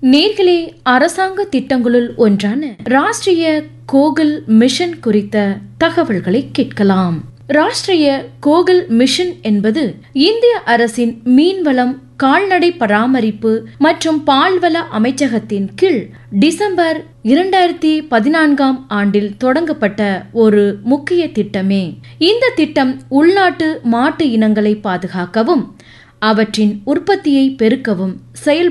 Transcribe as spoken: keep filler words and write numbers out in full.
நேர்களே, அரசாங்க திட்டங்களுள் ஒன்றான ராஷ்டிரிய கோகுல் மிஷன் குறித்த தகவல்களை கேட்கலாம். ராஷ்டிரிய கோகுல் மிஷன் என்பது இந்திய அரசின் மீன்வளம், கால்நடை பராமரிப்பு மற்றும் பால்வள அமைச்சகத்தின் கீழ் டிசம்பர் இரண்டாயிரத்தி பதினான்காம் ஆண்டில் தொடங்கப்பட்ட ஒரு முக்கிய திட்டமே. இந்த திட்டம் உள்நாட்டு மாட்டு இனங்களை பாதுகாக்கவும் அவற்றின் உற்பத்தியை பெருக்கவும் செயல்